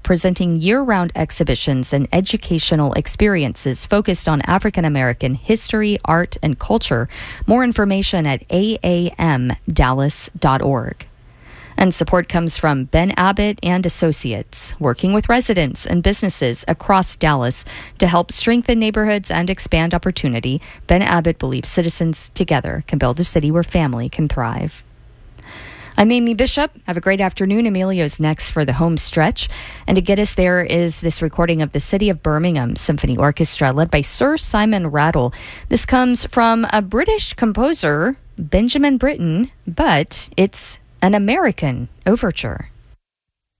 presenting year-round exhibitions and educational experiences focused on African American history, art, and culture. More information at aamdallas.org. And support comes from Ben Abbott and Associates, working with residents and businesses across Dallas to help strengthen neighborhoods and expand opportunity. Ben Abbott believes citizens together can build a city where family can thrive. I'm Amy Bishop. Have a great afternoon. Emilio's next for the home stretch. And to get us there is this recording of the City of Birmingham Symphony Orchestra led by Sir Simon Rattle. This comes from a British composer, Benjamin Britten, but it's an American overture.